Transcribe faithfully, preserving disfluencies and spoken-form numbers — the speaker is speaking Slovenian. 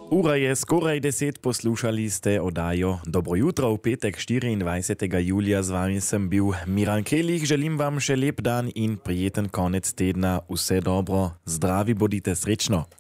Ura je skoraj deset, poslušali ste oddajo Dobro jutro v petek štiriindvajsetega julija. Z vami sem bil Miran Kelih. Želim vam še lep dan in prijeten konec tedna. Vse dobro, zdravi bodite, srečno.